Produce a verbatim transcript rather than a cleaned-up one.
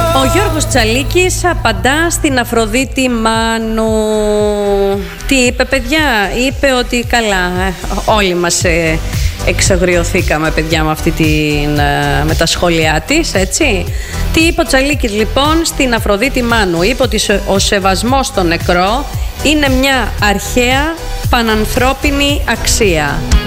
Ο Γιώργος Τσαλίκης απαντά στην Αφροδίτη Μάνου. Τι είπε, παιδιά? Είπε ότι καλά, όλοι μας ε, εξαγριωθήκαμε, παιδιά, με, αυτή την, ε, με τα σχόλιά της, έτσι. Τι είπε ο Τσαλίκης λοιπόν στην Αφροδίτη Μάνου? Είπε ότι ο σεβασμός στο νεκρό είναι μια αρχαία πανανθρώπινη αξία.